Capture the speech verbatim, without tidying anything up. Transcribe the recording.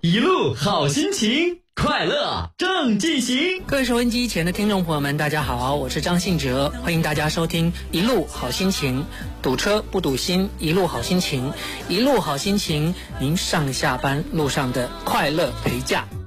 一路好心情，快乐正进行。 各位收音机前的听众朋友们，大家好，我是张信哲，欢迎大家收听一路好心情，堵车不堵心，一路好心情，一路好心情，您上下班路上的快乐陪驾。